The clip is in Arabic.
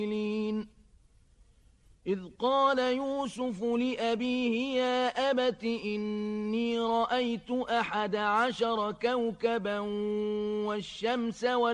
إذ قال يوسف لأبيه يا أبت إني رأيت 11 كوكبا والشمس